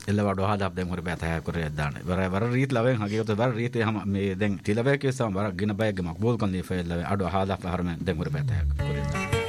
එල්ල වඩ හාදා දැන් හොර බෑතය කරේ දාන වර රීත් ලවෙන් හගියොත වර රීතේ හැම මේ දැන් තිලබේ කියසම වර ගින බයග මක්බෝල් කන් දී ෆෙල් ලවෙන් අඩ හාදා හරම දැන් හොර බෑතය කරේ